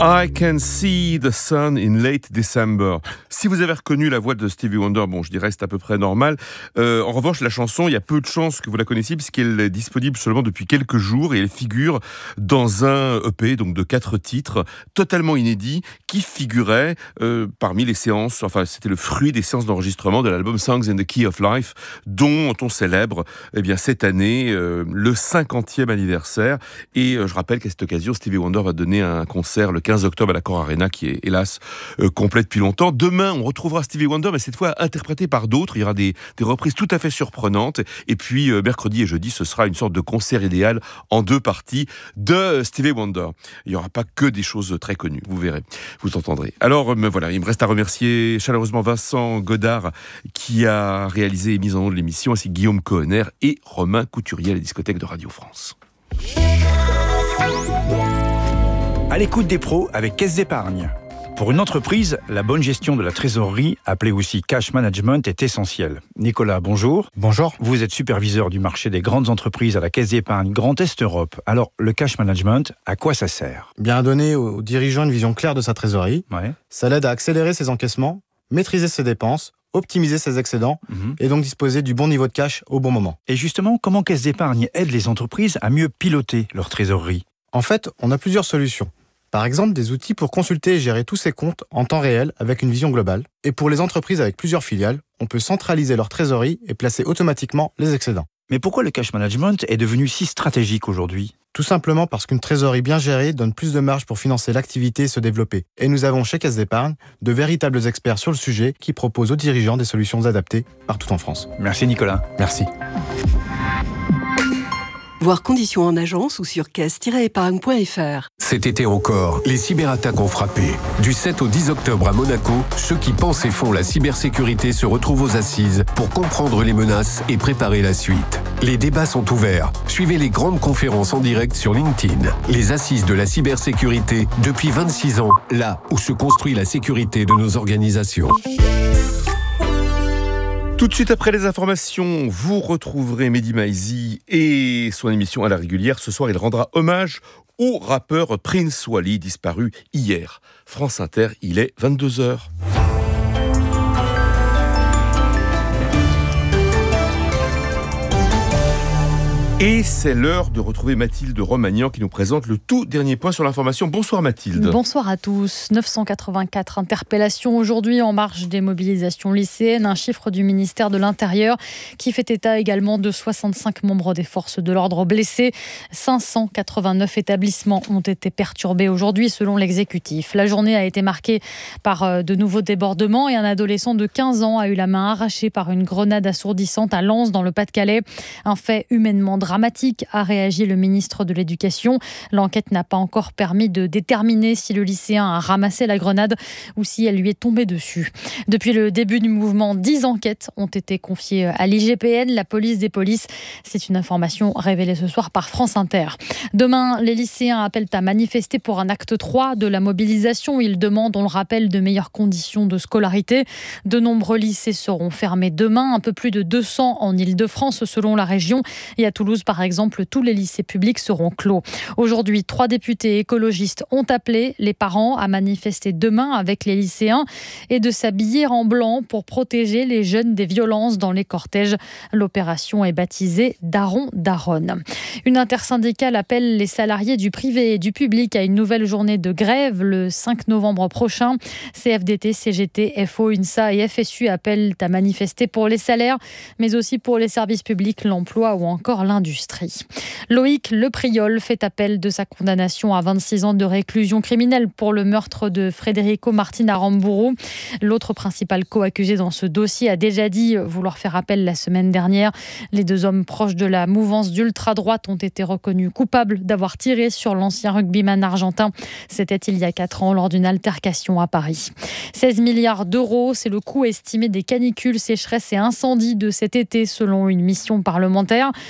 I can see the sun in late December. Si vous avez reconnu la voix de Stevie Wonder, bon, je dirais que c'est à peu près normal. En revanche, la chanson, il y a peu de chances que vous la connaissiez puisqu'elle est disponible seulement depuis quelques jours et elle figure dans un EP, donc de 4 titres, totalement inédits, qui figuraient parmi les séances, enfin, c'était le fruit des séances d'enregistrement de l'album Songs in the Key of Life, dont on célèbre, cette année, le 50e anniversaire. Et je rappelle qu'à cette occasion, Stevie Wonder va donner un concert le 15 octobre à l'Accor Arena, qui est hélas complet depuis longtemps. Demain, on retrouvera Stevie Wonder, mais cette fois interprété par d'autres. Il y aura des reprises tout à fait surprenantes. Et puis, mercredi et jeudi, ce sera une sorte de concert idéal en 2 parties de Stevie Wonder. Il n'y aura pas que des choses très connues, vous verrez, vous entendrez. Alors, voilà, il me reste à remercier chaleureusement Vincent Godard, qui a réalisé et mis en onde l'émission, ainsi que Guillaume Cohenner et Romain Couturier à la discothèque de Radio France. À l'écoute des pros avec Caisse d'Épargne. Pour une entreprise, la bonne gestion de la trésorerie, appelée aussi cash management, est essentielle. Nicolas, bonjour. Bonjour. Vous êtes superviseur du marché des grandes entreprises à la Caisse d'Épargne Grand Est Europe. Alors, le cash management, à quoi ça sert ? Bien donner aux dirigeants une vision claire de sa trésorerie. Ouais. Ça l'aide à accélérer ses encaissements, maîtriser ses dépenses, optimiser ses excédents et donc disposer du bon niveau de cash au bon moment. Et justement, comment Caisse d'Épargne aide les entreprises à mieux piloter leur trésorerie ? En fait, on a plusieurs solutions. Par exemple, des outils pour consulter et gérer tous ses comptes en temps réel avec une vision globale. Et pour les entreprises avec plusieurs filiales, on peut centraliser leur trésorerie et placer automatiquement les excédents. Mais pourquoi le cash management est devenu si stratégique aujourd'hui ? Tout simplement parce qu'une trésorerie bien gérée donne plus de marge pour financer l'activité et se développer. Et nous avons chez Caisse d'Épargne de véritables experts sur le sujet qui proposent aux dirigeants des solutions adaptées partout en France. Merci Nicolas. Merci. Voir conditions en agence ou sur caisse-épargne.fr. Cet été encore, les cyberattaques ont frappé. Du 7 au 10 octobre à Monaco, ceux qui pensent et font la cybersécurité se retrouvent aux assises pour comprendre les menaces et préparer la suite. Les débats sont ouverts. Suivez les grandes conférences en direct sur LinkedIn. Les assises de la cybersécurité depuis 26 ans, là où se construit la sécurité de nos organisations. Tout de suite après les informations, vous retrouverez Mehdi Maizi et son émission à la régulière. Ce soir, il rendra hommage au rappeur Prince Wally, disparu hier. France Inter, il est 22h. Et c'est l'heure de retrouver Mathilde Romagnan qui nous présente le tout dernier point sur l'information. Bonsoir Mathilde. Bonsoir à tous. 984 interpellations aujourd'hui en marge des mobilisations lycéennes. Un chiffre du ministère de l'Intérieur qui fait état également de 65 membres des forces de l'ordre blessés. 589 établissements ont été perturbés aujourd'hui selon l'exécutif. La journée a été marquée par de nouveaux débordements et un adolescent de 15 ans a eu la main arrachée par une grenade assourdissante à Lens dans le Pas-de-Calais. Un fait humainement dramatique, a réagi le ministre de l'Éducation. L'enquête n'a pas encore permis de déterminer si le lycéen a ramassé la grenade ou si elle lui est tombée dessus. Depuis le début du mouvement, 10 enquêtes ont été confiées à l'IGPN, la police des polices. C'est une information révélée ce soir par France Inter. Demain, les lycéens appellent à manifester pour un acte 3 de la mobilisation. Ils demandent, on le rappelle, de meilleures conditions de scolarité. De nombreux lycées seront fermés demain, un peu plus de 200 en Île-de-France selon la région. Et à Toulouse, par exemple, tous les lycées publics seront clos. Aujourd'hui, 3 députés écologistes ont appelé les parents à manifester demain avec les lycéens et de s'habiller en blanc pour protéger les jeunes des violences dans les cortèges. L'opération est baptisée Daron Daronne. Une intersyndicale appelle les salariés du privé et du public à une nouvelle journée de grève le 5 novembre prochain. CFDT, CGT, FO, UNSA et FSU appellent à manifester pour les salaires, mais aussi pour les services publics, l'emploi ou encore l'industrie. Loïc Lepriol fait appel de sa condamnation à 26 ans de réclusion criminelle pour le meurtre de Federico Martin Aramburu. L'autre principal co-accusé dans ce dossier a déjà dit vouloir faire appel la semaine dernière. Les 2 hommes proches de la mouvance d'ultra-droite ont été reconnus coupables d'avoir tiré sur l'ancien rugbyman argentin. C'était il y a 4 ans lors d'une altercation à Paris. 16 milliards d'euros, c'est le coût estimé des canicules, sécheresses et incendies de cet été selon une mission parlementaire. Une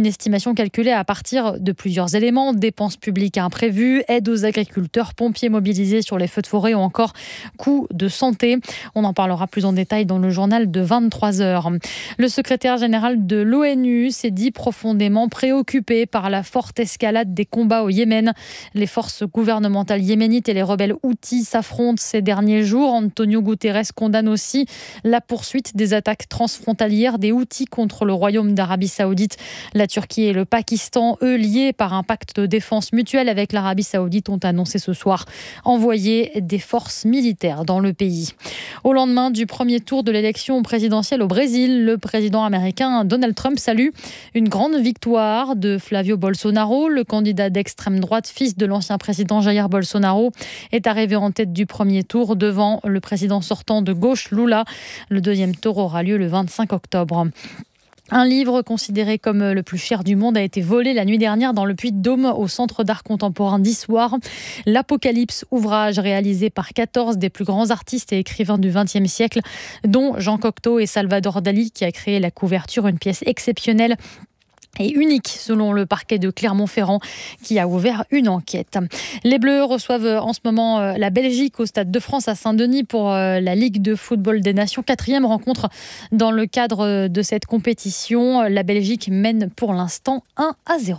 Une estimation calculée à partir de plusieurs éléments, dépenses publiques imprévues, aide aux agriculteurs, pompiers mobilisés sur les feux de forêt ou encore coûts de santé. On en parlera plus en détail dans le journal de 23h. Le secrétaire général de l'ONU s'est dit profondément préoccupé par la forte escalade des combats au Yémen. Les forces gouvernementales yéménites et les rebelles houthis s'affrontent ces derniers jours. Antonio Guterres condamne aussi la poursuite des attaques transfrontalières des houthis contre le royaume d'Arabie Saoudite. La Turquie et le Pakistan, eux liés par un pacte de défense mutuelle avec l'Arabie Saoudite, ont annoncé ce soir envoyer des forces militaires dans le pays. Au lendemain du premier tour de l'élection présidentielle au Brésil, le président américain Donald Trump salue une grande victoire de Flavio Bolsonaro. Le candidat d'extrême droite, fils de l'ancien président Jair Bolsonaro, est arrivé en tête du premier tour devant le président sortant de gauche Lula. Le deuxième tour aura lieu le 25 octobre. Un livre considéré comme le plus cher du monde a été volé la nuit dernière dans le Puy-de-Dôme au Centre d'art contemporain d'Issoire. L'Apocalypse, ouvrage réalisé par 14 des plus grands artistes et écrivains du XXe siècle, dont Jean Cocteau et Salvador Dali, qui a créé la couverture, une pièce exceptionnelle et unique selon le parquet de Clermont-Ferrand qui a ouvert une enquête. Les Bleus reçoivent en ce moment la Belgique au Stade de France à Saint-Denis pour la Ligue de football des Nations. 4e rencontre dans le cadre de cette compétition. La Belgique mène pour l'instant 1-0.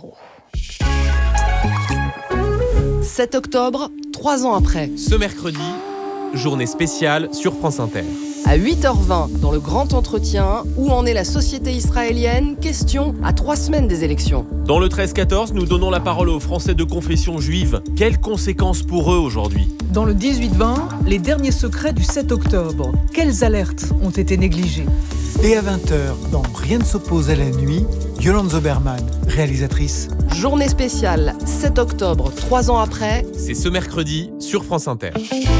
7 octobre, 3 ans après. Ce mercredi, journée spéciale sur France Inter. À 8h20, dans le grand entretien, où en est la société israélienne? Question à 3 semaines des élections. Dans le 13-14, nous donnons la parole aux Français de confession juive. Quelles conséquences pour eux aujourd'hui? Dans le 18-20, les derniers secrets du 7 octobre. Quelles alertes ont été négligées? Et à 20h, dans Rien ne s'oppose à la nuit, Yolande Zoberman, réalisatrice. Journée spéciale, 7 octobre, 3 ans après. C'est ce mercredi sur France Inter.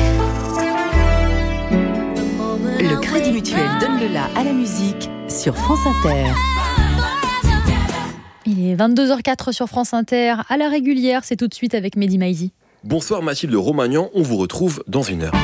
Le Crédit Mutuel donne le la à la musique sur France Inter. Il est 22h04 sur France Inter. À la régulière, c'est tout de suite avec Mehdi Maizi. Bonsoir Mathilde Romagnan, on vous retrouve dans une heure.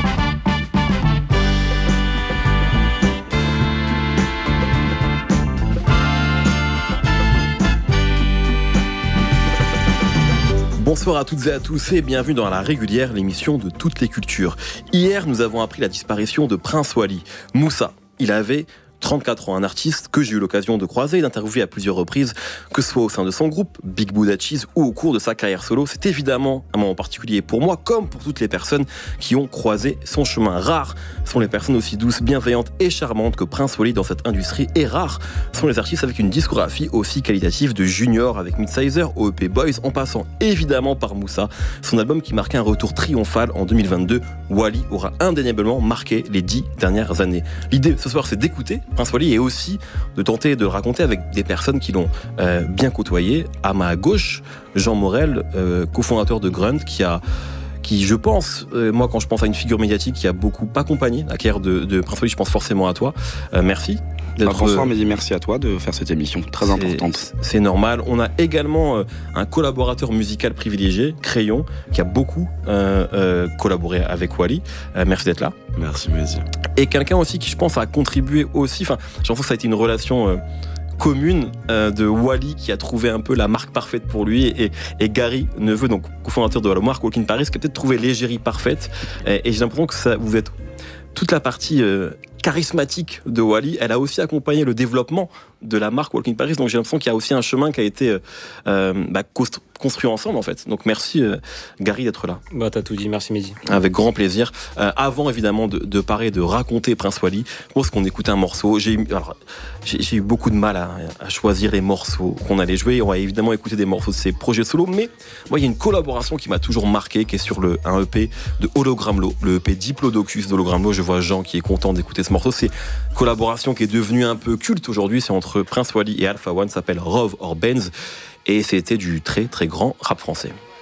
Bonsoir à toutes et à tous et bienvenue dans La Régulière, l'émission de toutes les cultures. Hier, nous avons appris la disparition de Prince Wally. Moussa, il avait 34 ans, un artiste que j'ai eu l'occasion de croiser et d'interviewer à plusieurs reprises, que ce soit au sein de son groupe, Big Buddha Cheese, ou au cours de sa carrière solo. C'est évidemment un moment particulier pour moi, comme pour toutes les personnes qui ont croisé son chemin. Rares sont les personnes aussi douces, bienveillantes et charmantes que Prince Wally dans cette industrie, et rares sont les artistes avec une discographie aussi qualitative, de Junior avec Midsizer au EP Boys, en passant évidemment par Moussa, son album qui marquait un retour triomphal en 2022. Wally aura indéniablement marqué les 10 dernières années. L'idée ce soir, c'est d'écouter Prince Wally et aussi de tenter de le raconter avec des personnes qui l'ont bien côtoyé. À ma gauche, Jean Morel, cofondateur de Grunt, qui je pense, moi quand je pense à une figure médiatique qui a beaucoup accompagné la carrière de Prince Wally, je pense forcément à toi. Merci. Bonsoir Mehdi, merci à toi de faire cette émission très importante. C'est normal. On a également un collaborateur musical privilégié, Crayon, qui a beaucoup collaboré avec Wally. Merci d'être là. Merci Mehdi. Et quelqu'un aussi qui je pense a contribué aussi, enfin j'ai l'impression que ça a été une relation commune de Wally qui a trouvé un peu la marque parfaite pour lui, et Gary Neveu, donc cofondateur de la marque Walk in Paris, qui a peut-être trouvé l'égérie parfaite, et j'ai l'impression que ça, vous êtes toute la partie charismatique de Wally, elle a aussi accompagné le développement de la marque Walk in Paris, donc j'ai l'impression qu'il y a aussi un chemin qui a été construit ensemble en fait. Donc merci Gary d'être là. T'as tout dit, merci Mehdi. Avec grand plaisir. Avant évidemment de parler, de raconter Prince Wally, je pense qu'on écoutait un morceau. J'ai eu beaucoup de mal à choisir les morceaux qu'on allait jouer. On va évidemment écouter des morceaux de ses projets solo, mais moi il y a une collaboration qui m'a toujours marqué, qui est sur un EP de Hologramlo, le EP Diplodocus d'Hologramlo. Je vois Jean qui est content d'écouter ce morceau. C'est une collaboration qui est devenue un peu culte aujourd'hui. C'est entre Prince Wally et Alpha One, ça s'appelle Rove or Benz, et c'était du très très grand rap français.